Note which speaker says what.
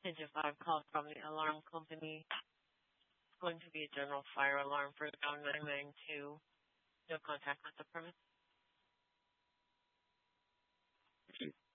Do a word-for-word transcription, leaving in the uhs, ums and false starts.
Speaker 1: Did you have call from the alarm company? It's going to be a general fire alarm for down nine nine two. No contact with the premise.